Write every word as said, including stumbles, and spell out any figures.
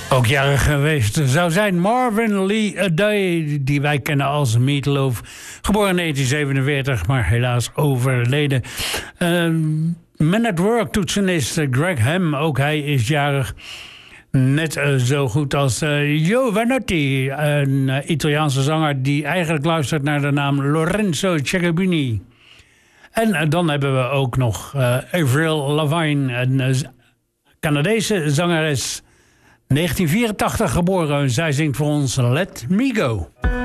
Ook jarig geweest zou zijn Marvin Lee Day, die wij kennen als Meatloaf. Geboren in negentien zevenenveertig, maar helaas overleden. Uh, Man at Work toetsenist Greg Ham, ook hij is jarig. Net uh, zo goed als uh, Jovanotti, een uh, Italiaanse zanger die eigenlijk luistert naar de naam Lorenzo Cherubini. En uh, dan hebben we ook nog uh, Avril Lavigne, een uh, Canadese zangeres. negentien vierentachtig geboren, zij zingt voor ons Let Me Go.